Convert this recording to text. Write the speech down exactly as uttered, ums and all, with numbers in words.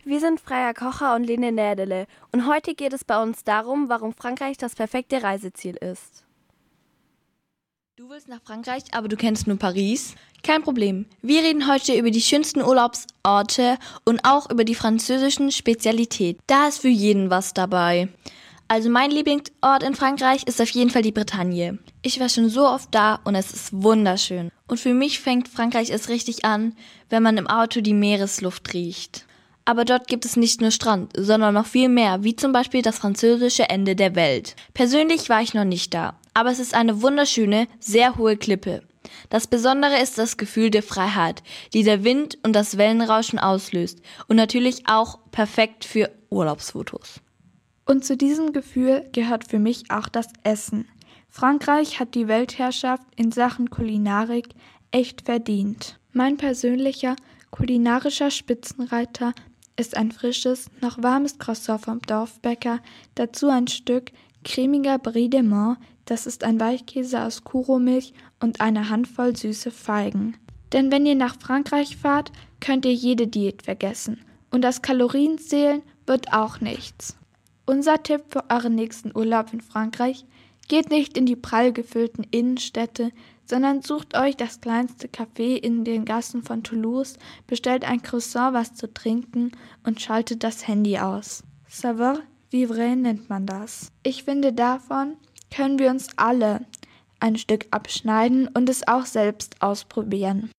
Wir sind Freya Kocher und Lene Nädele und heute geht es bei uns darum, warum Frankreich das perfekte Reiseziel ist. Du willst nach Frankreich, aber du kennst nur Paris? Kein Problem. Wir reden heute über die schönsten Urlaubsorte und auch über die französischen Spezialitäten. Da ist für jeden was dabei. Also mein Lieblingsort in Frankreich ist auf jeden Fall die Bretagne. Ich war schon so oft da und es ist wunderschön. Und für mich fängt Frankreich erst richtig an, wenn man im Auto die Meeresluft riecht. Aber dort gibt es nicht nur Strand, sondern noch viel mehr, wie zum Beispiel das französische Ende der Welt. Persönlich war ich noch nicht da, aber es ist eine wunderschöne, sehr hohe Klippe. Das Besondere ist das Gefühl der Freiheit, die der Wind und das Wellenrauschen auslöst und natürlich auch perfekt für Urlaubsfotos. Und zu diesem Gefühl gehört für mich auch das Essen. Frankreich hat die Weltherrschaft in Sachen Kulinarik echt verdient. Mein persönlicher kulinarischer Spitzenreiter ist ein frisches, noch warmes Croissant vom Dorfbäcker, dazu ein Stück cremiger Brie de Menthe, das ist ein Weichkäse aus Kuromilch und eine Handvoll süße Feigen. Denn wenn ihr nach Frankreich fahrt, könnt ihr jede Diät vergessen und das Kalorienzählen wird auch nichts. Unser Tipp für euren nächsten Urlaub in Frankreich: geht nicht in die prall gefüllten Innenstädte, sondern sucht euch das kleinste Café in den Gassen von Toulouse, bestellt ein Croissant, was zu trinken und schaltet das Handy aus. Savoir vivre nennt man das. Ich finde, davon können wir uns alle ein Stück abschneiden und es auch selbst ausprobieren.